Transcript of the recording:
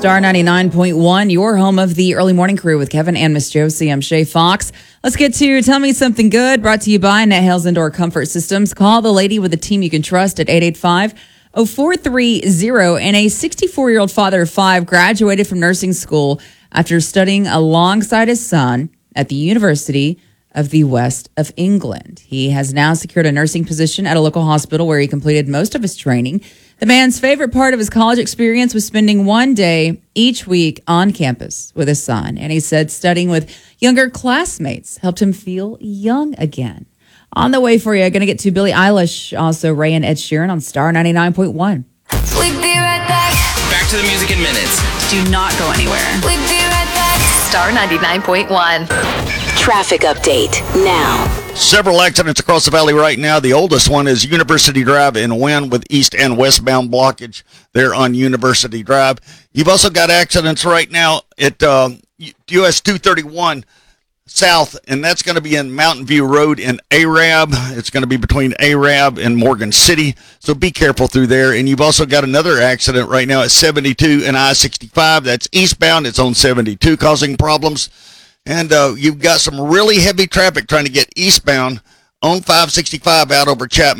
Star 99.1, your home of the early morning crew with Kevin and Miss Josie. I'm Shay Fox. Let's get to Tell Me Something Good, brought to you by NetHales Indoor Comfort Systems. Call the lady with a team you can trust at 885-0430. And a 64-year-old father of 5 graduated from nursing school after studying alongside his son at the University of the West of England. He has now secured a nursing position at a local hospital where he completed most of his training. The man's favorite part of his college experience was spending one day each week on campus with his son. And he said studying with younger classmates helped him feel young again. On the way for you, going to get to Billie Eilish, also Ray and Ed Sheeran on Star 99.1. We'll be right back. Back to the music in minutes. Do not go anywhere. We'll be right back. Star 99.1. Traffic update now. Several accidents across the valley right now. The oldest one is University Drive in Wynn with east and westbound blockage there on University Drive. You've also got accidents right now at US 231 South, and that's going to be in Mountain View Road in Arab. It's going to be between Arab and Morgan City, so be careful through there. And you've also got another accident right now at 72 and I-65. That's eastbound. It's on 72 causing problems. And you've got some really heavy traffic trying to get eastbound on 565 out over Chapman.